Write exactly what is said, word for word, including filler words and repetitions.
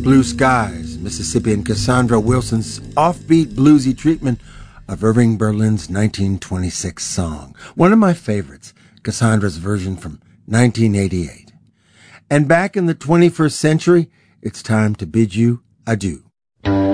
Blue Skies, Mississippian Cassandra Wilson's offbeat bluesy treatment of Irving Berlin's nineteen twenty-six song. One of my favorites, Cassandra's version from nineteen eighty-eight. And back in the twenty-first century, it's time to bid you adieu.